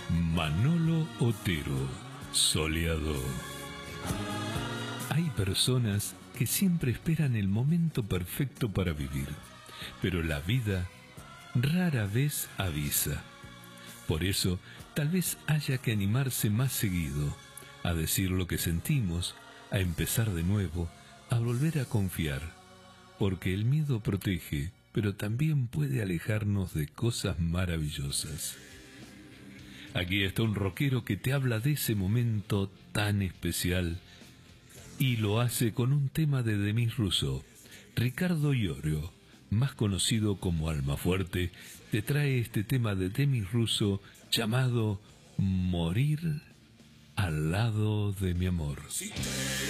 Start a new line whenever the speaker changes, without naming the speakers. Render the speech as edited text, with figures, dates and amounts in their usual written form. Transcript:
Manolo Otero, soleador. Hay personas que siempre esperan el momento perfecto para vivir, pero la vida rara vez avisa. Por eso, tal vez haya que animarse más seguido, a decir lo que sentimos, a empezar de nuevo, a volver a confiar, porque el miedo protege, pero también puede alejarnos de cosas maravillosas. Aquí está un rockero que te habla de ese momento tan especial y lo hace con un tema de Demis Rousseau. Ricardo Iorio, más conocido como Almafuerte, te trae este tema de Demis Rousseau llamado Morir al lado de mi amor.